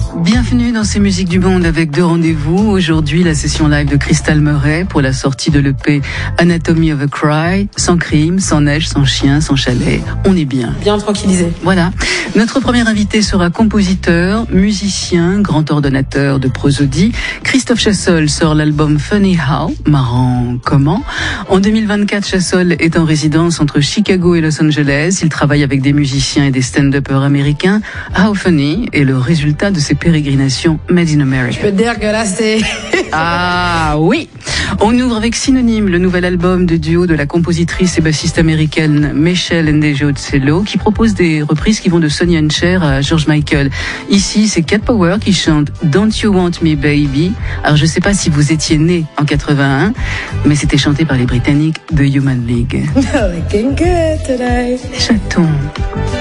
Bienvenue dans ces musiques du monde avec deux rendez-vous. Aujourd'hui, la session live de Crystal Murray pour la sortie de l'EP Anatomy of a Cry. Sans crime, sans neige, sans chien, sans chalet. On est bien. Bien tranquillisé. Voilà. Notre premier invité sera compositeur, musicien, grand ordonnateur de prosodie. Christophe Chassol sort l'album Funny How, marrant comment. En 2024, Chassol est en résidence entre Chicago et Los Angeles. Il travaille avec des musiciens et des stand-uppers américains. How Funny est le résultat de ses pérégrinations Made in America. Je peux te dire que là, c'est... Ah oui. On ouvre avec Synonyme, le nouvel album de duo de la compositrice et bassiste américaine Michelle Ndegeocello, qui propose des reprises qui vont de Sonny and Cher à George Michael. Ici, c'est Cat Power qui chante Don't You Want Me Baby. Alors, je ne sais pas si vous étiez né en 81, mais c'était chanté par les Britanniques de Human League. Looking good today. Chaton.